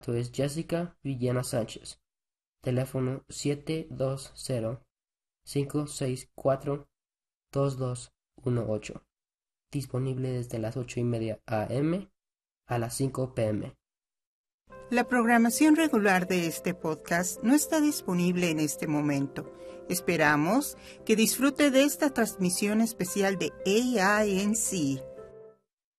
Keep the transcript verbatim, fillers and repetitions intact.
contacto es Jessica Villena Sánchez. Teléfono siete dos cero, cinco seis cuatro, dos dos uno ocho. Disponible desde las ocho y media a m a las cinco p m La programación regular de este podcast no está disponible en este momento. Esperamos que disfrute de esta transmisión especial de A I N C.